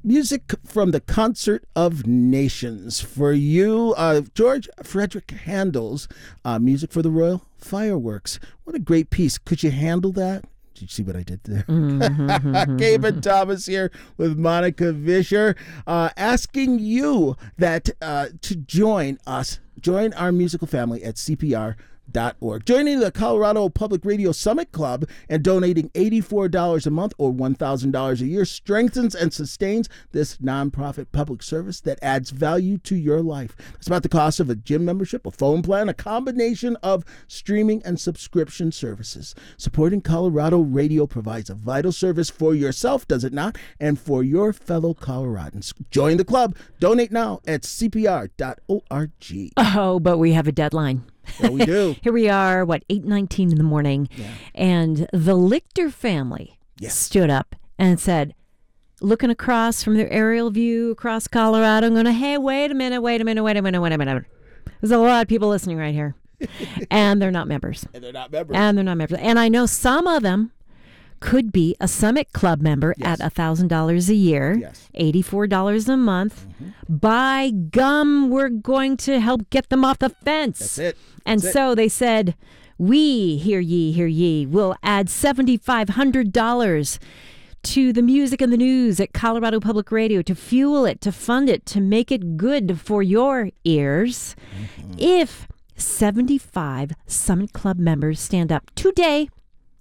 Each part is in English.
Music from the Concert of Nations. For you, George Frederick Handel's music for the Royal Fireworks. What a great piece. Could you handle that? Did you see what I did there? Gabe Thomas here with Monica Vischer, asking you that to join us, join our musical family at CPR.org. Joining the Colorado Public Radio Summit Club and donating $84 a month or $1,000 a year strengthens and sustains this nonprofit public service that adds value to your life. It's about the cost of a gym membership, a phone plan, a combination of streaming and subscription services. Supporting Colorado radio provides a vital service for yourself, does it not? And for your fellow Coloradans. Join the club. Donate now at CPR.org. Oh, but we have a deadline. Yeah, we do. Here we are, 8:19 in the morning, and the Lichter family stood up and said, looking across from their aerial view across Colorado, I'm going, hey, wait a minute. There's a lot of people listening right here, and they're not members. And I know some of them could be a Summit Club member at $1,000 a year, $84 a month. By gum, we're going to help get them off the fence. That's it. So they said, we, hear ye, will add $7,500 to the music and the news at Colorado Public Radio to fuel it, to fund it, to make it good for your ears. If 75 Summit Club members stand up today,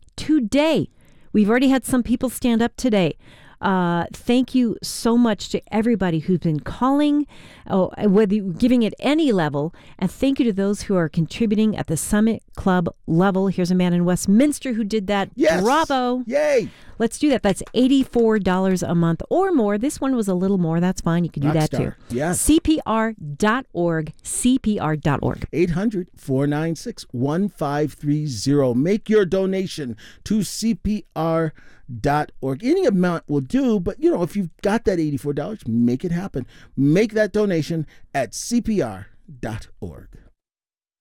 we've already had some people stand up today. Thank you so much to everybody who's been calling, whether you're giving at any level, and thank you to those who are contributing at the Summit Club level. Here's a man in Westminster who did that. Yes. Bravo. Yay. Let's do that. That's $84 a month or more. This one was a little more. That's fine. You can do that too. Yes. CPR.org. CPR.org. 800-496-1530. Make your donation to CPR.org. Any amount will do, but if you've got that $84, make it happen. Make that donation at CPR.org.